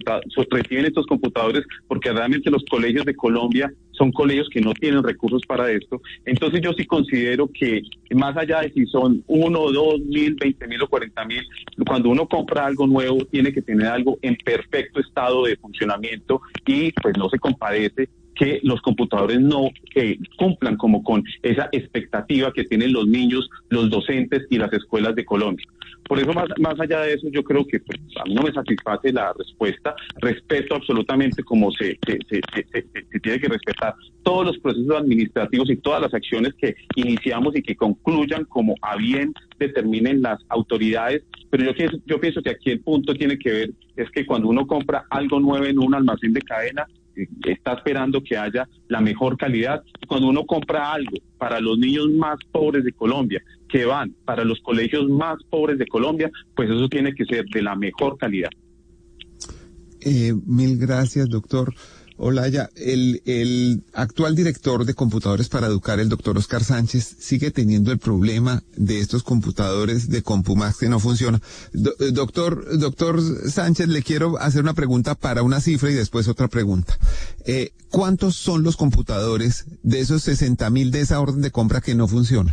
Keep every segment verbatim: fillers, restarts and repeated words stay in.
computa- reciben estos computadores, porque realmente los colegios de Colombia son colegios que no tienen recursos para esto. Entonces yo sí considero que más allá de si son uno, dos mil, veinte mil o cuarenta mil, cuando uno compra algo nuevo tiene que tener algo en perfecto estado de funcionamiento y pues no se compadece que los computadores no eh, cumplan como con esa expectativa que tienen los niños, los docentes y las escuelas de Colombia. Por eso, más, más allá de eso, yo creo que pues, a mí no me satisface la respuesta. Respeto absolutamente como se, se, se, se, se, se tiene que respetar todos los procesos administrativos y todas las acciones que iniciamos y que concluyan como a bien determinen las autoridades. Pero yo, pienso, yo pienso que aquí el punto tiene que ver es que cuando uno compra algo nuevo en un almacén de cadena, está esperando que haya la mejor calidad. Cuando uno compra algo para los niños más pobres de Colombia, que van para los colegios más pobres de Colombia, pues eso tiene que ser de la mejor calidad. Eh, mil gracias, doctor Olaya. El, el actual director de Computadores para Educar, el doctor Oscar Sánchez, sigue teniendo el problema de estos computadores de Compumax que no funcionan. Do, doctor, doctor Sánchez, le quiero hacer una pregunta para una cifra y después otra pregunta. Eh, ¿Cuántos son los computadores de esos sesenta mil de esa orden de compra que no funcionan?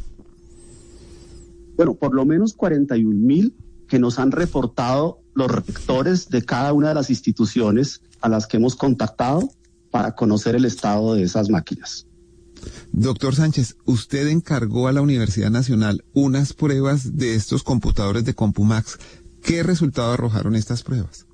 Bueno, por lo menos cuarenta y un mil que nos han reportado los rectores de cada una de las instituciones a las que hemos contactado para conocer el estado de esas máquinas. Doctor Sánchez, usted encargó a la Universidad Nacional unas pruebas de estos computadores de Compumax. ¿Qué resultado arrojaron estas pruebas?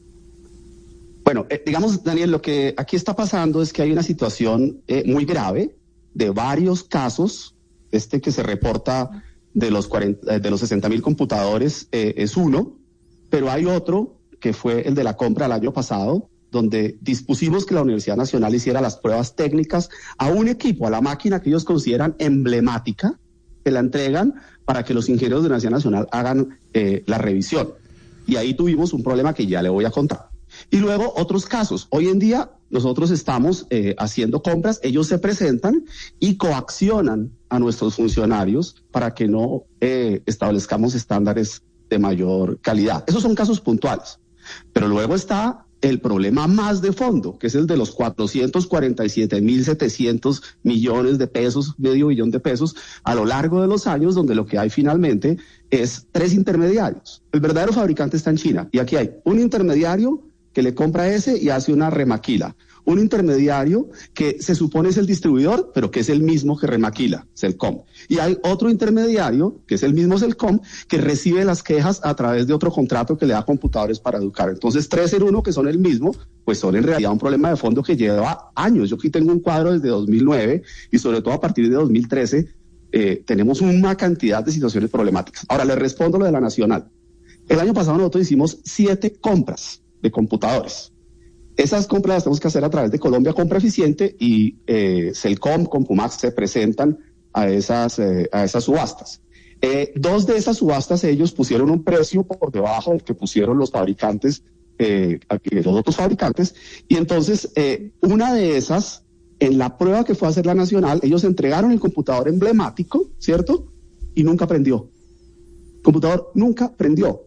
Bueno, eh, digamos, Daniel, lo que aquí está pasando es que hay una situación eh, muy grave de varios casos. Este que se reporta de los, cuarenta, de los sesenta mil computadores eh, es uno, pero hay otro que fue el de la compra el año pasado, donde dispusimos que la Universidad Nacional hiciera las pruebas técnicas a un equipo, a la máquina que ellos consideran emblemática, que la entregan para que los ingenieros de la Universidad Nacional hagan eh, la revisión. Y ahí tuvimos un problema que ya le voy a contar. Y luego otros casos. Hoy en día nosotros estamos eh, haciendo compras, ellos se presentan y coaccionan a nuestros funcionarios para que no eh, establezcamos estándares de mayor calidad. Esos son casos puntuales. Pero luego está el problema más de fondo, que es el de los cuatrocientos cuarenta y siete mil setecientos millones de pesos, medio billón de pesos, a lo largo de los años, donde lo que hay finalmente es tres intermediarios. El verdadero fabricante está en China, y aquí hay un intermediario que le compra ese y hace una remaquila. Un intermediario que se supone es el distribuidor, pero que es el mismo que remaquila, Celcom. Y hay otro intermediario, que es el mismo Celcom, que recibe las quejas a través de otro contrato que le da Computadores para Educar. Entonces, tres en uno, que son el mismo, pues son en realidad un problema de fondo que lleva años. Yo aquí tengo un cuadro desde dos mil nueve y sobre todo a partir de dos mil trece eh, tenemos una cantidad de situaciones problemáticas. Ahora, le respondo lo de la Nacional. El año pasado nosotros hicimos siete compras de computadores. Esas compras las tenemos que hacer a través de Colombia Compra Eficiente y eh, Celcom, Compumax se presentan a esas, eh, a esas subastas. Eh, dos de esas subastas ellos pusieron un precio por debajo del que pusieron los fabricantes, eh, los otros fabricantes, y entonces eh, una de esas, en la prueba que fue a hacer la Nacional, ellos entregaron el computador emblemático, ¿cierto? Y nunca prendió. El computador nunca prendió.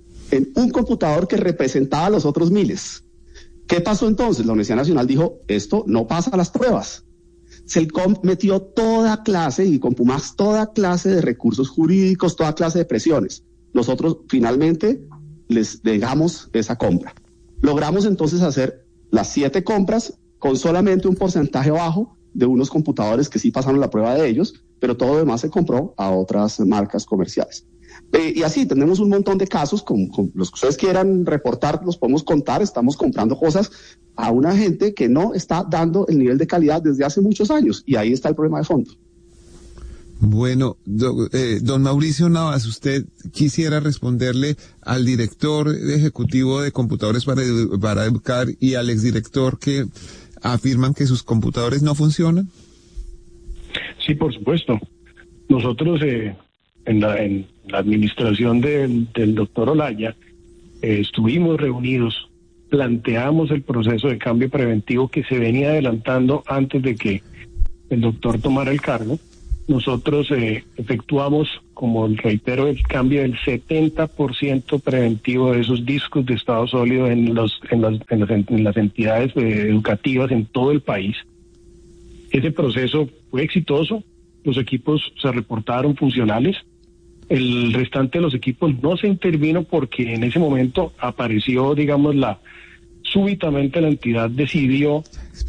En un computador que representaba a los otros miles. ¿Qué pasó entonces? La Universidad Nacional dijo, esto no pasa a las pruebas. Celcom metió toda clase, y Compumax toda clase de recursos jurídicos, toda clase de presiones. Nosotros finalmente les dejamos esa compra. Logramos entonces hacer las siete compras con solamente un porcentaje bajo de unos computadores que sí pasaron la prueba de ellos, pero todo lo demás se compró a otras marcas comerciales. Eh, y así tenemos un montón de casos, con, con los que ustedes quieran reportar, los podemos contar. Estamos comprando cosas a una gente que no está dando el nivel de calidad desde hace muchos años, y ahí está el problema de fondo. Bueno, do, eh, don Mauricio Navas, usted quisiera responderle al director ejecutivo de Computadores para, edu para Educar y al exdirector que afirman que sus computadores no funcionan. Sí, por supuesto. Nosotros eh, en, la, en la administración del, del doctor Olaya eh, estuvimos reunidos, planteamos el proceso de cambio preventivo que se venía adelantando antes de que el doctor tomara el cargo, nosotros eh, efectuamos, como reitero, el cambio del setenta por ciento preventivo de esos discos de estado sólido en, los, en, las, en, las, en las entidades eh, educativas en todo el país. Ese proceso fue exitoso, los equipos se reportaron funcionales, el restante de los equipos no se intervino porque en ese momento apareció, digamos, la súbitamente la entidad decidió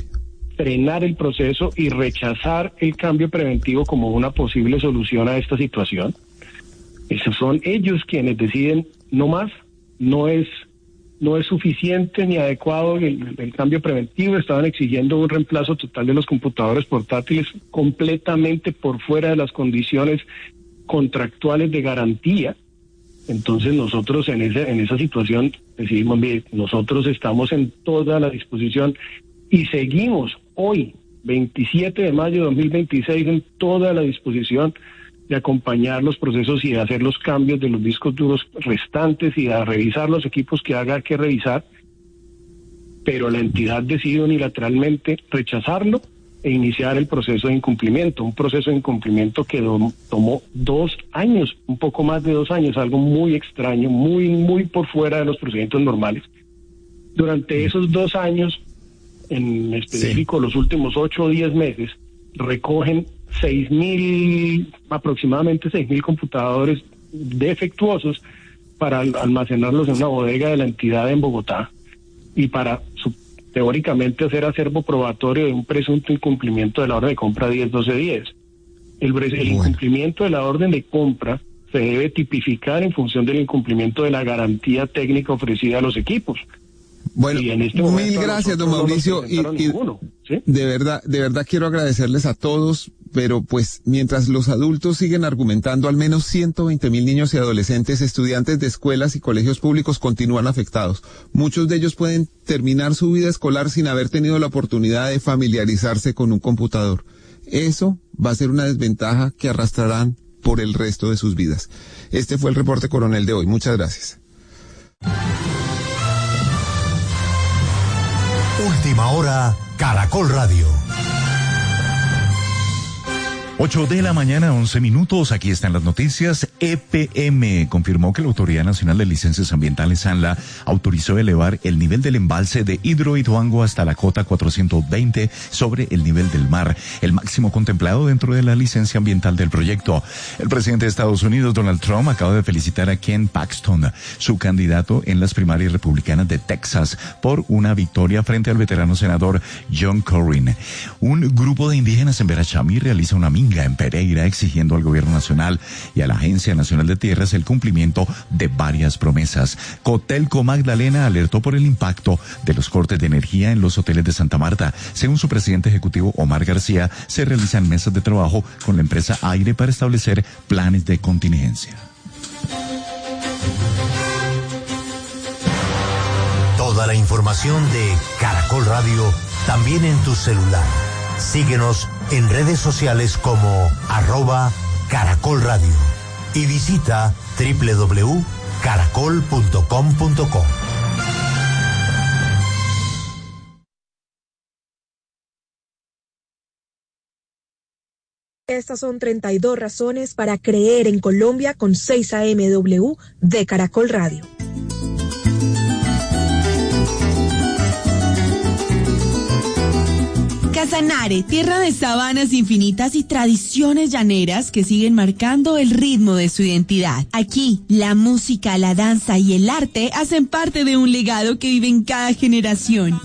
frenar el proceso y rechazar el cambio preventivo como una posible solución a esta situación. Esos son ellos quienes deciden no más, no es no es suficiente ni adecuado el, el cambio preventivo, estaban exigiendo un reemplazo total de los computadores portátiles completamente por fuera de las condiciones contractuales de garantía. Entonces nosotros en esa, en esa situación decidimos, mire, nosotros estamos en toda la disposición y seguimos hoy, veintisiete de mayo de dos mil veintiséis, en toda la disposición de acompañar los procesos y de hacer los cambios de los discos duros restantes y de revisar los equipos que haga que revisar, pero la entidad decidió unilateralmente rechazarlo e iniciar el proceso de incumplimiento, un proceso de incumplimiento que do, tomó dos años, un poco más de dos años, algo muy extraño, muy, muy por fuera de los procedimientos normales. Durante esos dos años, en específico sí. los últimos ocho o diez meses, recogen seis mil, aproximadamente seis mil computadores defectuosos para almacenarlos en una bodega de la entidad en Bogotá y para su, teóricamente hacer acervo probatorio de un presunto incumplimiento de la orden de compra diez doce diez. El, el bueno. incumplimiento de la orden de compra se debe tipificar en función del incumplimiento de la garantía técnica ofrecida a los equipos. Bueno, y en este mil gracias, don Mauricio. Y, y ninguno, ¿sí? de verdad, de verdad quiero agradecerles a todos, pero pues mientras los adultos siguen argumentando, al menos ciento veinte mil niños y adolescentes, estudiantes de escuelas y colegios públicos continúan afectados. Muchos de ellos pueden terminar su vida escolar sin haber tenido la oportunidad de familiarizarse con un computador. Eso va a ser una desventaja que arrastrarán por el resto de sus vidas. Este fue el reporte coronel de hoy. Muchas gracias. Última hora, Caracol Radio. ocho de la mañana, once minutos. Aquí están las noticias. E P M confirmó que la Autoridad Nacional de Licencias Ambientales, ANLA, autorizó elevar el nivel del embalse de Hidroituango hasta la cota cuatrocientos veinte sobre el nivel del mar, el máximo contemplado dentro de la licencia ambiental del proyecto. El presidente de Estados Unidos, Donald Trump, acaba de felicitar a Ken Paxton, su candidato en las primarias republicanas de Texas, por una victoria frente al veterano senador John Cornyn. Un grupo de indígenas en Verachamí realiza una minga en Pereira exigiendo al gobierno nacional y a la Agencia Nacional de Tierras el cumplimiento de varias promesas. Cotelco Magdalena alertó por el impacto de los cortes de energía en los hoteles de Santa Marta. Según su presidente ejecutivo Omar García, se realizan mesas de trabajo con la empresa Aire para establecer planes de contingencia. Toda la información de Caracol Radio también en tu celular. Síguenos en redes sociales como arroba Caracol Radio y visita doble u doble u doble u punto caracol punto com punto co. Estas son treinta y dos razones para creer en Colombia con seis A M W de Caracol Radio. Casanare, tierra de sabanas infinitas y tradiciones llaneras que siguen marcando el ritmo de su identidad. Aquí, la música, la danza y el arte hacen parte de un legado que vive en cada generación.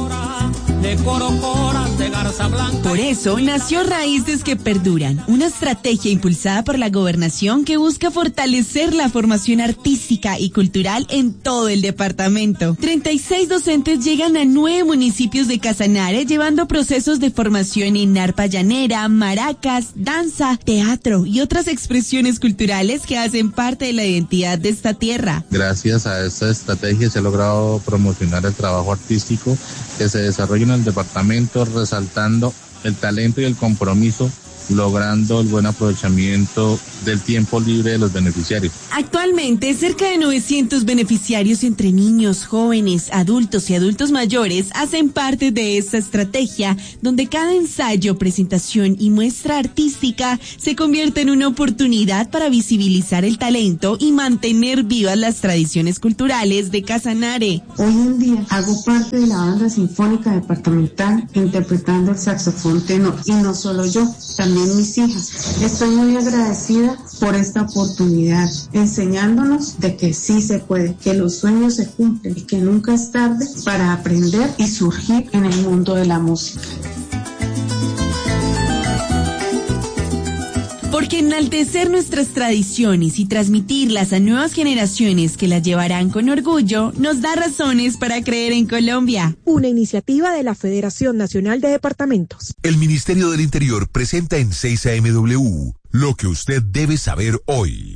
Por eso nació Raíces que Perduran, una estrategia impulsada por la gobernación que busca fortalecer la formación artística y cultural en todo el departamento. treinta y seis docentes llegan a nueve municipios de Casanare llevando procesos de formación en arpa llanera, maracas, danza, teatro y otras expresiones culturales que hacen parte de la identidad de esta tierra. Gracias a esta estrategia se ha logrado promocionar el trabajo artístico que se desarrolla en el departamento, resaltando el talento y el compromiso logrando el buen aprovechamiento del tiempo libre de los beneficiarios. Actualmente, cerca de novecientos beneficiarios entre niños, jóvenes, adultos y adultos mayores hacen parte de esta estrategia, donde cada ensayo, presentación y muestra artística se convierte en una oportunidad para visibilizar el talento y mantener vivas las tradiciones culturales de Casanare. Hoy en día hago parte de la banda sinfónica departamental interpretando el saxofón tenor, y no solo yo, también mis hijas. Estoy muy agradecida por esta oportunidad, enseñándonos de que sí se puede, que los sueños se cumplen y que nunca es tarde para aprender y surgir en el mundo de la música. Porque enaltecer nuestras tradiciones y transmitirlas a nuevas generaciones que las llevarán con orgullo nos da razones para creer en Colombia. Una iniciativa de la Federación Nacional de Departamentos. El Ministerio del Interior presenta en seis A M W lo que usted debe saber hoy.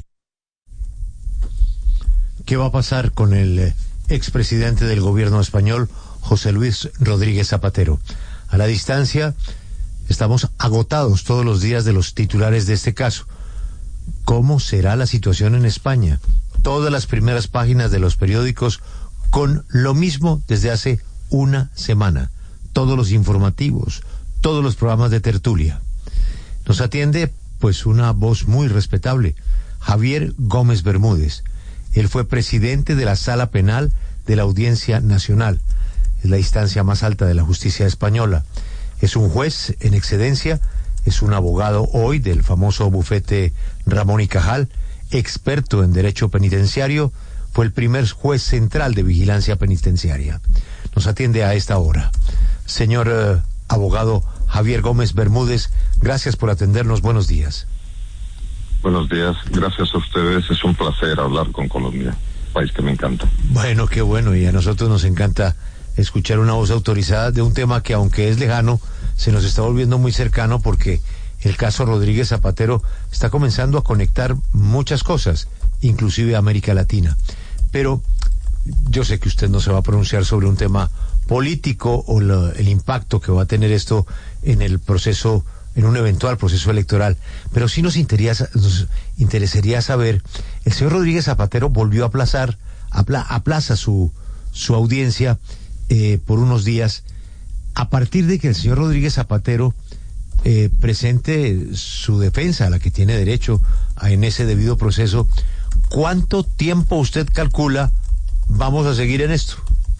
¿Qué va a pasar con el expresidente del gobierno español, José Luis Rodríguez Zapatero? A la distancia, estamos agotados todos los días de los titulares de este caso. ¿Cómo será la situación en España? Todas las primeras páginas de los periódicos con lo mismo desde hace una semana. Todos los informativos, todos los programas de tertulia. Nos atiende, pues, una voz muy respetable, Javier Gómez Bermúdez. Él fue presidente de la Sala Penal de la Audiencia Nacional. Es la instancia más alta de la justicia española. Es un juez en excedencia, es un abogado hoy del famoso bufete Ramón y Cajal, experto en derecho penitenciario, fue el primer juez central de vigilancia penitenciaria. Nos atiende a esta hora. Señor eh, abogado Javier Gómez Bermúdez, gracias por atendernos, buenos días. Buenos días, gracias a ustedes, es un placer hablar con Colombia, país que me encanta. Bueno, qué bueno, y a nosotros nos encanta escuchar una voz autorizada de un tema que, aunque es lejano, se nos está volviendo muy cercano, porque el caso Rodríguez Zapatero está comenzando a conectar muchas cosas, inclusive América Latina. Pero yo sé que usted no se va a pronunciar sobre un tema político o lo, el impacto que va a tener esto en el proceso, en un eventual proceso electoral, pero sí nos interesa, nos interesaría saber, el señor Rodríguez Zapatero volvió a aplazar, apla, aplaza su, su audiencia Eh, por unos días, a partir de que el señor Rodríguez Zapatero eh, presente su defensa, a la que tiene derecho a, en ese debido proceso. ¿Cuánto tiempo usted calcula vamos a seguir en esto?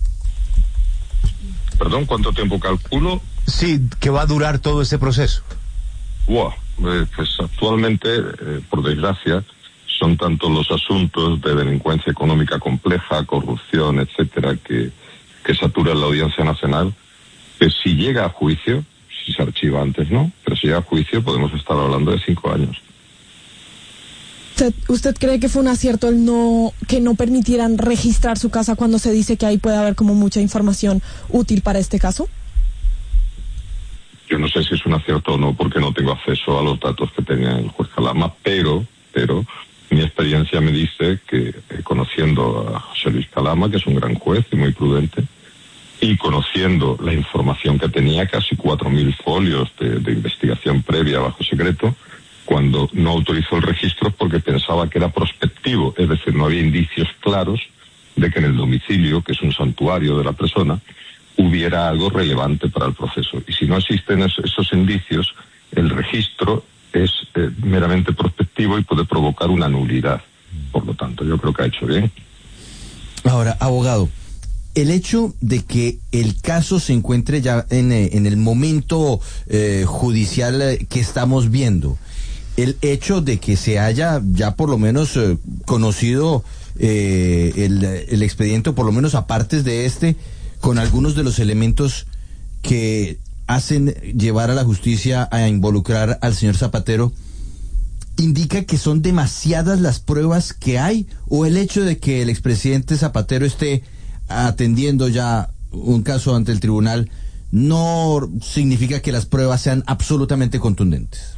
Perdón, ¿cuánto tiempo calculo? Sí, que va a durar todo este proceso. Wow, eh, pues actualmente, eh, por desgracia, son tantos los asuntos de delincuencia económica compleja, corrupción, etcétera, que que satura la Audiencia Nacional, que si llega a juicio, si se archiva antes, ¿no? Pero si llega a juicio podemos estar hablando de cinco años. ¿Usted, usted cree que fue un acierto el no, que no permitieran registrar su casa cuando se dice que ahí puede haber como mucha información útil para este caso? Yo no sé si es un acierto o no, porque no tengo acceso a los datos que tenía el juez Calama, pero, pero, mi experiencia me dice que, eh, conociendo a José Luis Calama, que es un gran juez y muy prudente, y conociendo la información que tenía, casi cuatro mil folios de, de investigación previa bajo secreto, cuando no autorizó el registro porque pensaba que era prospectivo, es decir, no había indicios claros de que en el domicilio, que es un santuario de la persona, hubiera algo relevante para el proceso. Y si no existen es, esos indicios, el registro es eh, meramente prospectivo y puede provocar una nulidad. Por lo tanto, yo creo que ha hecho bien. Ahora, abogado, el hecho de que el caso se encuentre ya en, en el momento eh, judicial que estamos viendo, el hecho de que se haya ya por lo menos eh, conocido eh, el, el expediente, por lo menos a partes de este, con algunos de los elementos que hacen llevar a la justicia a involucrar al señor Zapatero, ¿indica que son demasiadas las pruebas que hay, o el hecho de que el expresidente Zapatero esté atendiendo ya un caso ante el tribunal no significa que las pruebas sean absolutamente contundentes?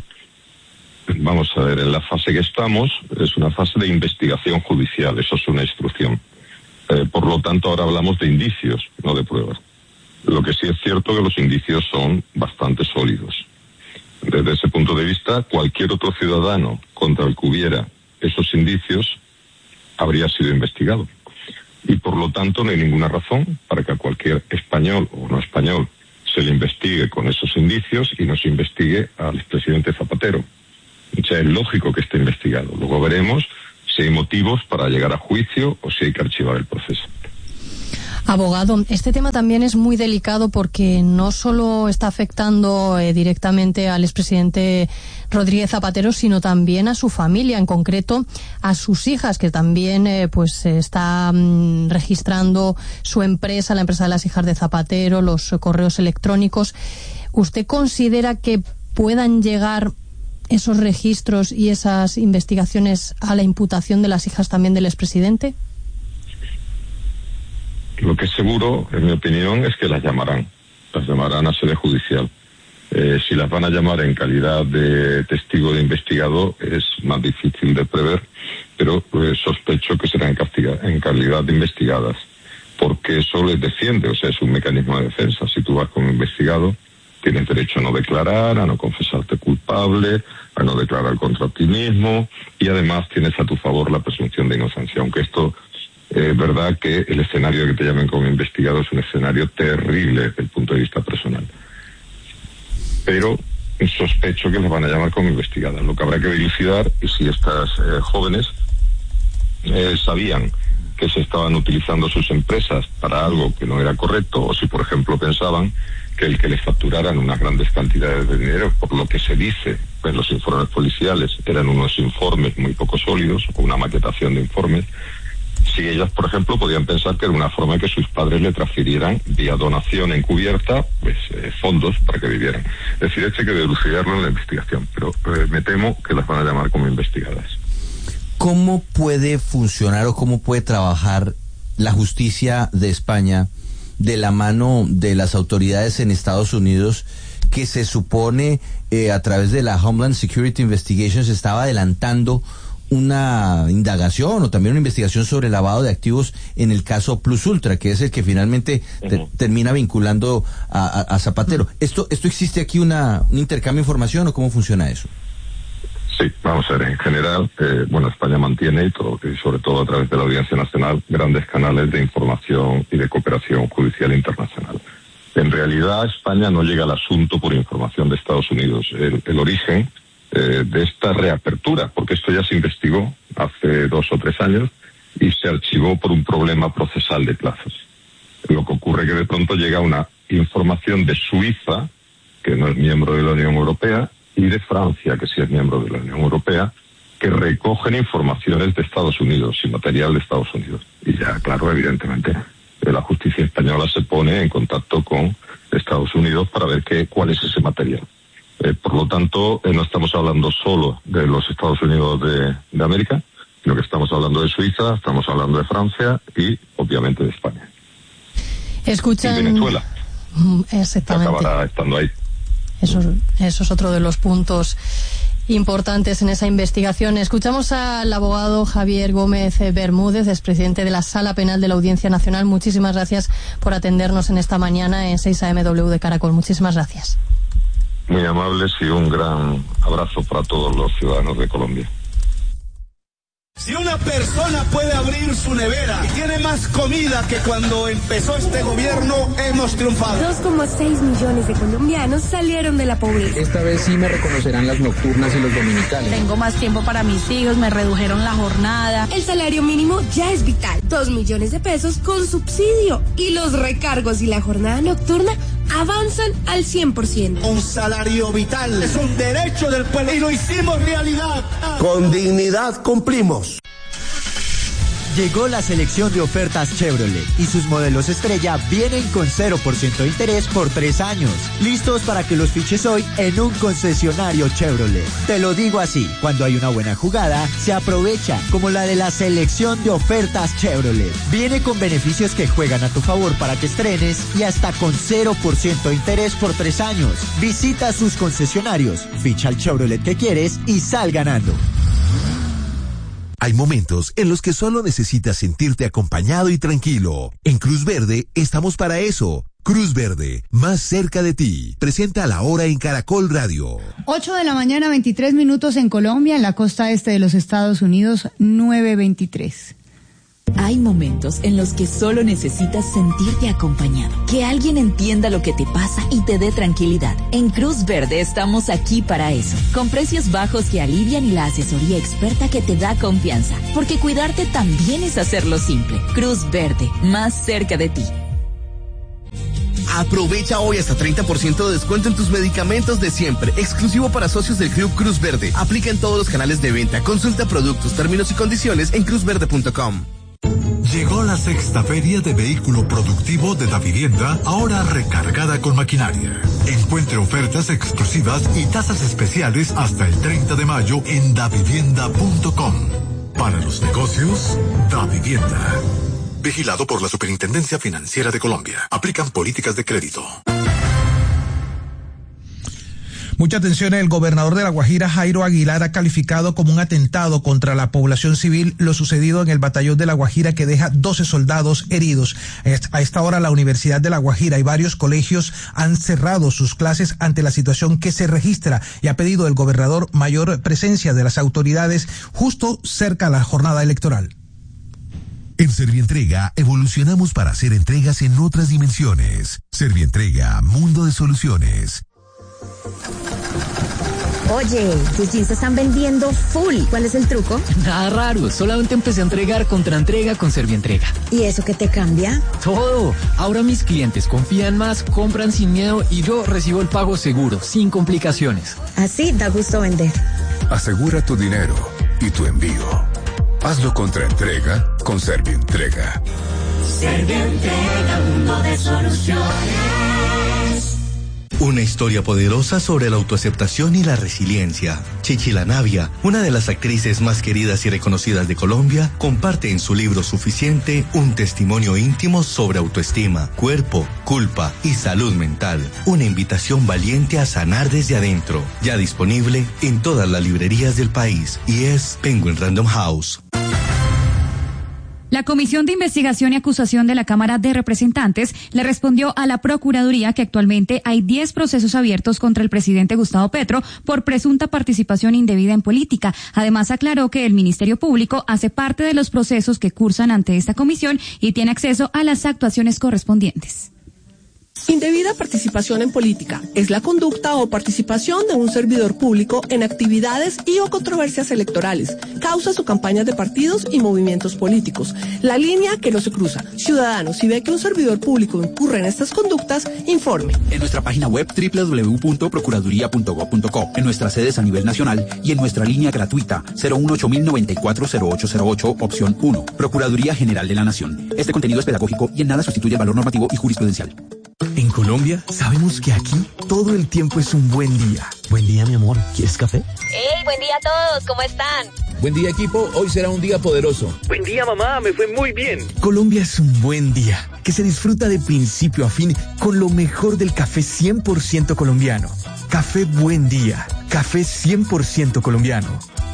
Vamos a ver, en la fase que estamos es una fase de investigación judicial, eso es una instrucción. Eh, por lo tanto, ahora hablamos de indicios, no de pruebas. Lo que sí es cierto que los indicios son bastante sólidos. Desde ese punto de vista, cualquier otro ciudadano contra el que hubiera esos indicios habría sido investigado. Y por lo tanto no hay ninguna razón para que a cualquier español o no español se le investigue con esos indicios y no se investigue al expresidente Zapatero. O sea, es lógico que esté investigado. Luego veremos si hay motivos para llegar a juicio o si hay que archivar el proceso. Abogado, este tema también es muy delicado porque no solo está afectando eh, directamente al expresidente Rodríguez Zapatero, sino también a su familia, en concreto a sus hijas, que también eh, pues está mm, registrando su empresa, la empresa de las hijas de Zapatero, los eh, correos electrónicos. ¿Usted considera que puedan llegar esos registros y esas investigaciones a la imputación de las hijas también del expresidente? Lo que es seguro, en mi opinión, es que las llamarán. Las llamarán a sede judicial. Eh, si las van a llamar en calidad de testigo de investigado es más difícil de prever, pero eh, sospecho que serán en, castiga, en calidad de investigadas, porque eso les defiende, o sea, es un mecanismo de defensa. Si tú vas como investigado, tienes derecho a no declarar, a no confesarte culpable, a no declarar contra ti mismo, y además tienes a tu favor la presunción de inocencia, aunque esto... Es eh, verdad que el escenario que te llamen como investigado es un escenario terrible desde el punto de vista personal. Pero sospecho que les van a llamar como investigadas. Lo que habrá que dilucidar es si estas eh, jóvenes eh, sabían que se estaban utilizando sus empresas para algo que no era correcto, o si, por ejemplo, pensaban que el que les facturaran unas grandes cantidades de dinero, por lo que se dice en los informes policiales, eran unos informes muy poco sólidos, o una maquetación de informes. Si ellas, por ejemplo, podían pensar que era una forma de que sus padres le transfirieran vía donación encubierta pues eh, fondos para que vivieran. Es decir, esto hay que dilucidarlo en la investigación, pero eh, me temo que las van a llamar como investigadas. ¿Cómo puede funcionar o cómo puede trabajar la justicia de España de la mano de las autoridades en Estados Unidos, que se supone eh, a través de la Homeland Security Investigations estaba adelantando una indagación o también una investigación sobre lavado de activos en el caso Plus Ultra, que es el que finalmente te, termina vinculando a, a, a Zapatero? ¿Esto esto existe aquí una, un intercambio de información o cómo funciona eso? Sí, vamos a ver, en general, eh, bueno, España mantiene, y, todo, y sobre todo a través de la Audiencia Nacional, grandes canales de información y de cooperación judicial internacional. En realidad, España no llega al asunto por información de Estados Unidos. El, el origen eh, de esta reapertura, porque esto ya se investigó hace dos o tres años y se archivó por un problema procesal de plazos. Lo que ocurre es que de pronto llega una información de Suiza, que no es miembro de la Unión Europea, y de Francia, que sí es miembro de la Unión Europea, que recogen informaciones de Estados Unidos y material de Estados Unidos. Y ya, claro, evidentemente, la justicia española se pone en contacto con Estados Unidos para ver qué, cuál es ese material. Eh, por lo tanto, eh, no estamos hablando solo de los Estados Unidos de, de América, sino que estamos hablando de Suiza, estamos hablando de Francia y, obviamente, de España. Escuchan... Y Venezuela. Exactamente. Acabará estando ahí. Eso, eso es otro de los puntos importantes en esa investigación. Escuchamos al abogado Javier Gómez Bermúdez, expresidente de la Sala Penal de la Audiencia Nacional. Muchísimas gracias por atendernos en esta mañana en seis A M W de Caracol. Muchísimas gracias. Muy amables y un gran abrazo para todos los ciudadanos de Colombia. Si una persona puede abrir su nevera y tiene más comida que cuando empezó este gobierno, hemos triunfado. dos coma seis millones de colombianos salieron de la pobreza. Esta vez sí me reconocerán las nocturnas y los dominicales. Tengo más tiempo para mis hijos, me redujeron la jornada. El salario mínimo ya es vital. Dos millones de pesos con subsidio. Y los recargos y la jornada nocturna avanzan al cien por ciento. Un salario vital es un derecho del pueblo y lo hicimos realidad. Con dignidad cumplimos. Llegó la selección de ofertas Chevrolet y sus modelos estrella vienen con cero por ciento de interés por tres años. Listos para que los fiches hoy en un concesionario Chevrolet. Te lo digo así, cuando hay una buena jugada, se aprovecha, como la de la selección de ofertas Chevrolet. Viene con beneficios que juegan a tu favor para que estrenes y hasta con cero por ciento de interés por tres años. Visita sus concesionarios, ficha el Chevrolet que quieres y sal ganando. Hay momentos en los que solo necesitas sentirte acompañado y tranquilo. En Cruz Verde estamos para eso. Cruz Verde, más cerca de ti. Presenta la hora en Caracol Radio. ocho de la mañana, veintitrés minutos en Colombia, en la costa este de los Estados Unidos, nueve veintitrés. Hay momentos en los que solo necesitas sentirte acompañado, que alguien entienda lo que te pasa y te dé tranquilidad. En Cruz Verde estamos aquí para eso, con precios bajos que alivian y la asesoría experta que te da confianza, porque cuidarte también es hacerlo simple. Cruz Verde, más cerca de ti. Aprovecha hoy hasta treinta por ciento de descuento en tus medicamentos de siempre, exclusivo para socios del Club Cruz Verde. Aplica en todos los canales de venta. Consulta productos, términos y condiciones en cruz verde punto com. Llegó la sexta feria de vehículo productivo de Davivienda, ahora recargada con maquinaria. Encuentre ofertas exclusivas y tasas especiales hasta el treinta de mayo en davivienda punto com. Para los negocios, Davivienda. Vigilado por la Superintendencia Financiera de Colombia. Aplican políticas de crédito. Mucha atención, el gobernador de La Guajira, Jairo Aguilar, ha calificado como un atentado contra la población civil lo sucedido en el batallón de La Guajira, que deja doce soldados heridos. A esta hora, la Universidad de La Guajira y varios colegios han cerrado sus clases ante la situación que se registra, y ha pedido el gobernador mayor presencia de las autoridades justo cerca a la jornada electoral. En Servientrega evolucionamos para hacer entregas en otras dimensiones. Servientrega, mundo de soluciones. Oye, tus jeans se están vendiendo full. ¿Cuál es el truco? Nada raro, solamente empecé a entregar contra entrega con Servientrega. ¿Y eso qué te cambia? Todo. Ahora mis clientes confían más, compran sin miedo y yo recibo el pago seguro, sin complicaciones. Así da gusto vender. Asegura tu dinero y tu envío. Hazlo contra entrega con Servientrega. Servientrega, mundo de soluciones. Una historia poderosa sobre la autoaceptación y la resiliencia. Chichila Navia, una de las actrices más queridas y reconocidas de Colombia, comparte en su libro Suficiente un testimonio íntimo sobre autoestima, cuerpo, culpa y salud mental. Una invitación valiente a sanar desde adentro. Ya disponible en todas las librerías del país y es Penguin Random House. La Comisión de Investigación y Acusación de la Cámara de Representantes le respondió a la Procuraduría que actualmente hay diez procesos abiertos contra el presidente Gustavo Petro por presunta participación indebida en política. Además, aclaró que el Ministerio Público hace parte de los procesos que cursan ante esta comisión y tiene acceso a las actuaciones correspondientes. Indebida participación en política es la conducta o participación de un servidor público en actividades y o controversias electorales, causas o campañas de partidos y movimientos políticos. La línea que no se cruza. Ciudadanos, si ve que un servidor público incurre en estas conductas, informe. En nuestra página web doble u doble u doble u punto procuraduría punto gob punto co, en nuestras sedes a nivel nacional y en nuestra línea gratuita cero uno ocho mil noventa y cuatro cero ocho cero ocho, opción uno. Procuraduría General de la Nación. Este contenido es pedagógico y en nada sustituye el valor normativo y jurisprudencial. En Colombia, sabemos que aquí todo el tiempo es un buen día. Buen día, mi amor. ¿Quieres café? ¡Hey, buen día a todos! ¿Cómo están? Buen día, equipo. Hoy será un día poderoso. Buen día, mamá. Me fue muy bien. Colombia es un buen día, que se disfruta de principio a fin con lo mejor del café cien por ciento colombiano. Café Buen Día. Café cien por ciento colombiano.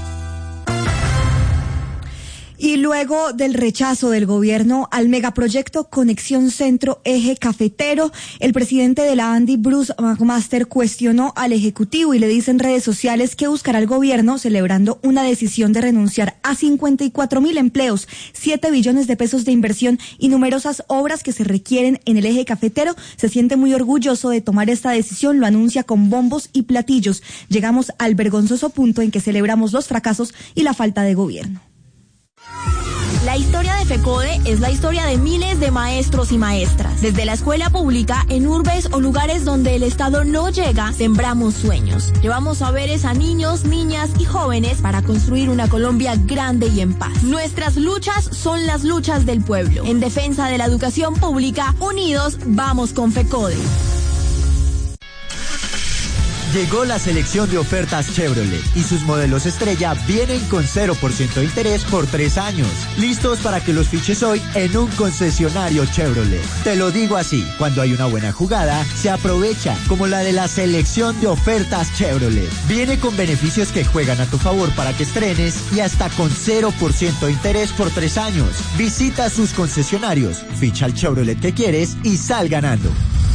Y luego del rechazo del gobierno al megaproyecto Conexión Centro Eje Cafetero, el presidente de la ANDI, Bruce McMaster, cuestionó al Ejecutivo y le dice en redes sociales que buscará el gobierno celebrando una decisión de renunciar a cincuenta y cuatro mil empleos, siete billones de pesos de inversión y numerosas obras que se requieren en el eje cafetero. Se siente muy orgulloso de tomar esta decisión, lo anuncia con bombos y platillos. Llegamos al vergonzoso punto en que celebramos los fracasos y la falta de gobierno. La historia de FECODE es la historia de miles de maestros y maestras. Desde la escuela pública, en urbes o lugares donde el Estado no llega, sembramos sueños. Llevamos saberes a niños, niñas y jóvenes para construir una Colombia grande y en paz. Nuestras luchas son las luchas del pueblo. En defensa de la educación pública, unidos, vamos con FECODE. Llegó la selección de ofertas Chevrolet y sus modelos estrella vienen con cero por ciento de interés por tres años. Listos para que los fiches hoy en un concesionario Chevrolet. Te lo digo así, cuando hay una buena jugada, se aprovecha, como la de la selección de ofertas Chevrolet. Viene con beneficios que juegan a tu favor para que estrenes y hasta con cero por ciento de interés por tres años. Visita sus concesionarios, ficha el Chevrolet que quieres y sal ganando.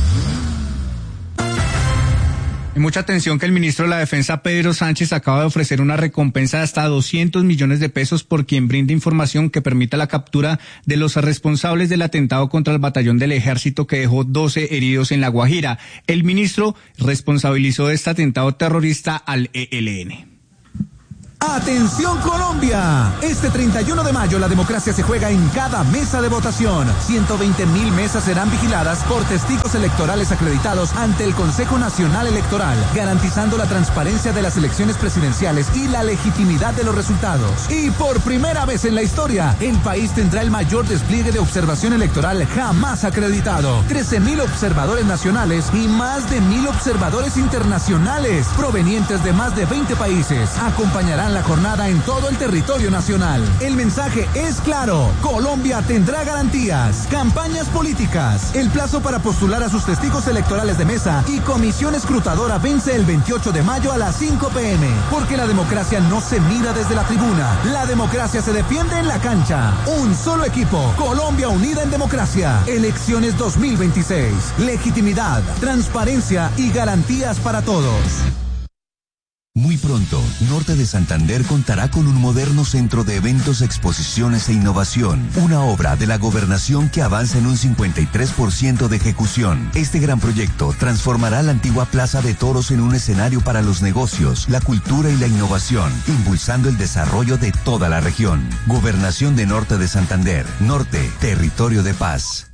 Y mucha atención que el ministro de la Defensa, Pedro Sánchez, acaba de ofrecer una recompensa de hasta doscientos millones de pesos por quien brinde información que permita la captura de los responsables del atentado contra el batallón del ejército que dejó doce heridos en La Guajira. El ministro responsabilizó de este atentado terrorista al E L N. ¡Atención Colombia! Este treinta y uno de mayo la democracia se juega en cada mesa de votación. ciento veinte mil mesas serán vigiladas por testigos electorales acreditados ante el Consejo Nacional Electoral, garantizando la transparencia de las elecciones presidenciales y la legitimidad de los resultados. Y por primera vez en la historia, el país tendrá el mayor despliegue de observación electoral jamás acreditado. trece mil observadores nacionales y más de mil observadores internacionales, provenientes de más de veinte países, acompañarán la jornada en todo el territorio nacional. El mensaje es claro: Colombia tendrá garantías. Campañas políticas. El plazo para postular a sus testigos electorales de mesa y comisión escrutadora vence el veintiocho de mayo a las cinco p m Porque la democracia no se mira desde la tribuna. La democracia se defiende en la cancha. Un solo equipo. Colombia unida en democracia. Elecciones dos mil veintiséis. Legitimidad, transparencia y garantías para todos. Muy pronto, Norte de Santander contará con un moderno centro de eventos, exposiciones e innovación. Una obra de la gobernación que avanza en un cincuenta y tres por ciento de ejecución. Este gran proyecto transformará la antigua Plaza de Toros en un escenario para los negocios, la cultura y la innovación, impulsando el desarrollo de toda la región. Gobernación de Norte de Santander. Norte, territorio de paz.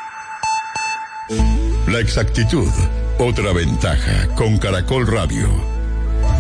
La exactitud, otra ventaja con Caracol Radio.